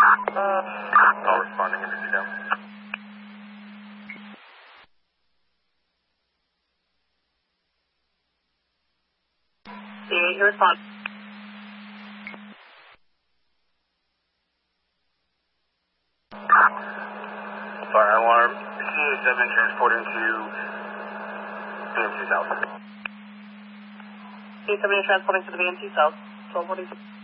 All responding, energy down. The response. Fire alarm, CA7 transporting to BMC South. C70 transporting to the BMC South, 1242.